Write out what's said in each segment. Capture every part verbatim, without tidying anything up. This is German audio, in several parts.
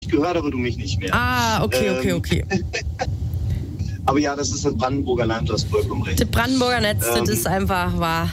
gehört, aber du mich nicht mehr. Ah, okay, ähm, okay, okay. Aber ja, das ist das Brandenburger Land, du hast vollkommen recht. Das Brandenburger Netz, Ähm, das ist einfach wahr.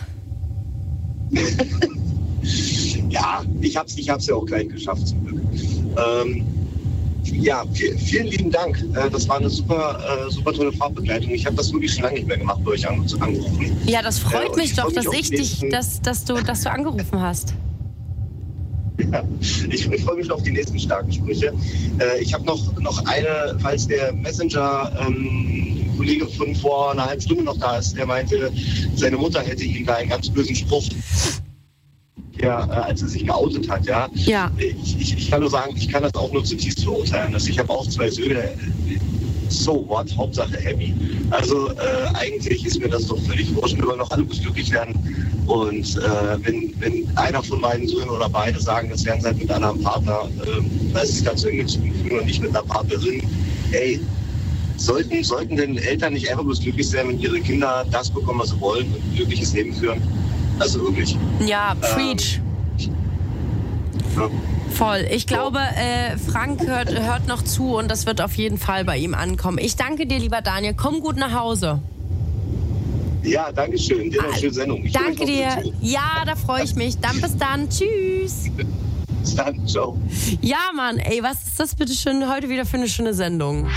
Ja, ich hab's, ich hab's ja auch gleich geschafft zum Glück. Ähm, ja, viel, vielen lieben Dank. Äh, das war eine super, äh, super tolle Fahrtbegleitung. Ich habe das wirklich schon lange nicht mehr gemacht, bei euch an, angerufen. Ja, das freut äh, mich ich doch, freu mich dass auf ich die dich, nächsten, dass, dass du, dass du angerufen hast. Ja, ich, ich freue mich auf die nächsten starken Sprüche. Äh, ich habe noch, noch eine, falls der Messenger-Kollege ähm, von vor einer halben Stunde noch da ist, der meinte, seine Mutter hätte ihm da einen ganz bösen Spruch, ja, äh, als er sich geoutet hat. Ja. Ja. Ich, ich, ich kann nur sagen, ich kann das auch nur zutiefst verurteilen. Also ich habe auch zwei Söhne. So what, Hauptsache happy. Also äh, eigentlich ist mir das doch völlig wurscht, wenn wir noch alle glücklich werden. Und äh, wenn, wenn einer von meinen Söhnen oder beide sagen, das wären sie halt mit einem Partner, äh, da ist es ganz irgendwie zu fühlen und nicht mit einer Partnerin. Ey, sollten, sollten denn Eltern nicht einfach bloß glücklich sein, wenn ihre Kinder das bekommen, was sie wollen und ein glückliches Leben führen? Also wirklich. Ja, preach. Ähm, ja. Voll. Ich glaube, äh, Frank hört, hört noch zu und das wird auf jeden Fall bei ihm ankommen. Ich danke dir, lieber Daniel. Komm gut nach Hause. Ja, danke schön. Dir noch eine schöne Sendung. Ich danke dir. Ja, da freue ich mich. Dann bis dann. Tschüss. Bis dann. Ciao. Ja, Mann. Ey, was ist das bitte schön heute wieder für eine schöne Sendung?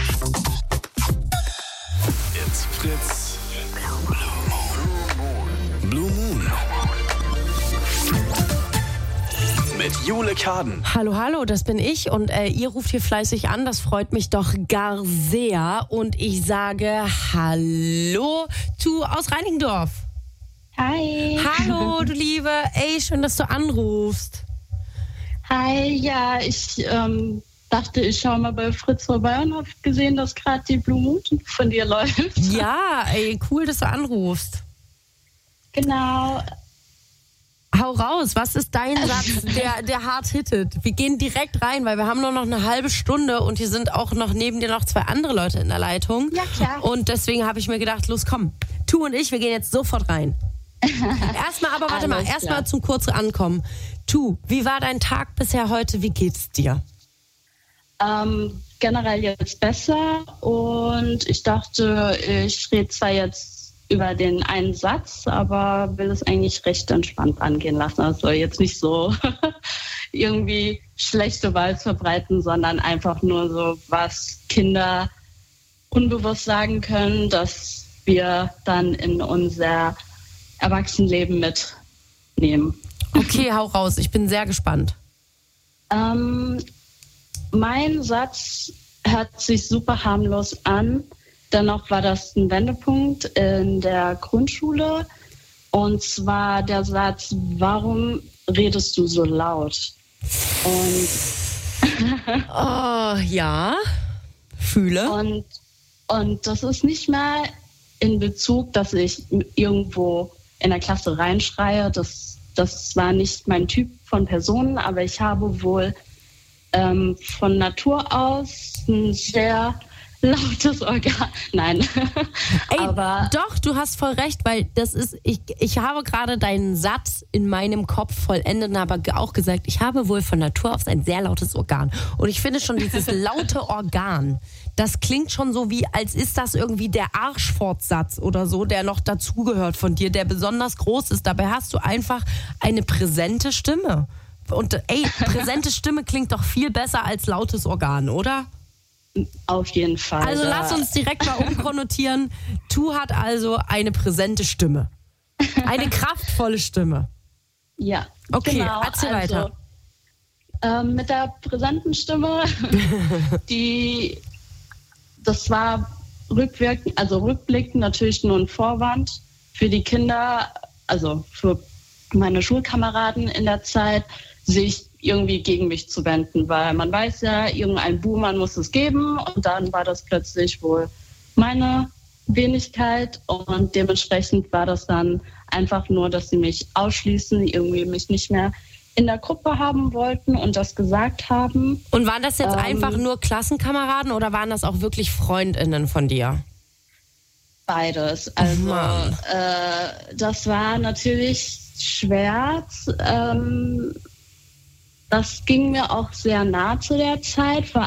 It's Fritz. Blue Moon. Mit Jule Kaden. Hallo, hallo, das bin ich und äh, ihr ruft hier fleißig an, das freut mich doch gar sehr und ich sage Hallo zu aus Reinickendorf. Hi. Hallo, du Liebe, ey, schön, dass du anrufst. Hi, ja, ich ähm, dachte, ich schaue mal bei Fritz vorbei und habe gesehen, dass gerade die Blue Moon von dir läuft. Ja, ey, cool, dass du anrufst. Genau. Hau raus, was ist dein Satz, der, der hart hittet? Wir gehen direkt rein, weil wir haben nur noch eine halbe Stunde und hier sind auch noch neben dir noch zwei andere Leute in der Leitung. Ja, klar. Und deswegen habe ich mir gedacht, los komm, Tu und ich, wir gehen jetzt sofort rein. Erstmal, aber warte mal, erstmal zum kurzen Ankommen. Tu, wie war dein Tag bisher heute? Wie geht's dir? Ähm, generell jetzt besser und ich dachte, ich rede zwar jetzt über den einen Satz, aber will es eigentlich recht entspannt angehen lassen. Also jetzt nicht so irgendwie schlechte Vibes verbreiten, sondern einfach nur so, was Kinder unbewusst sagen können, dass wir dann in unser Erwachsenenleben mitnehmen. Okay, hau raus. Ich bin sehr gespannt. Ähm, mein Satz hört sich super harmlos an. Dennoch war das ein Wendepunkt in der Grundschule. Und zwar der Satz, warum redest du so laut? Und oh, ja, fühle. Und, und das ist nicht mal in Bezug, dass ich irgendwo in der Klasse reinschreie. Das, das war nicht mein Typ von Personen, aber ich habe wohl ähm, von Natur aus ein sehr lautes Organ. Nein. Ey, aber doch, du hast voll recht, weil das ist, ich, ich habe gerade deinen Satz in meinem Kopf vollendet und habe auch gesagt, ich habe wohl von Natur aus ein sehr lautes Organ. Und ich finde schon dieses laute Organ, das klingt schon so wie, als ist das irgendwie der Arschfortsatz oder so, der noch dazugehört von dir, der besonders groß ist. Dabei hast du einfach eine präsente Stimme. Und ey, präsente Stimme klingt doch viel besser als lautes Organ, oder? Auf jeden Fall. Also lass uns direkt mal umkonnotieren. Tu hat also eine präsente Stimme. Eine kraftvolle Stimme. Ja. Okay, genau. erzähl also, weiter. Ähm, mit der präsenten Stimme, die, das war rückwirkend, also rückblickend natürlich nur ein Vorwand für die Kinder, also für meine Schulkameraden in der Zeit, sich irgendwie gegen mich zu wenden, weil man weiß ja, irgendein Buhmann muss es geben und dann war das plötzlich wohl meine Wenigkeit und dementsprechend war das dann einfach nur, dass sie mich ausschließen, irgendwie mich nicht mehr in der Gruppe haben wollten und das gesagt haben. Und waren das jetzt ähm, einfach nur Klassenkameraden oder waren das auch wirklich FreundInnen von dir? Beides. Also äh, das war natürlich schwer. Ähm, Das ging mir auch sehr nah zu der Zeit, vor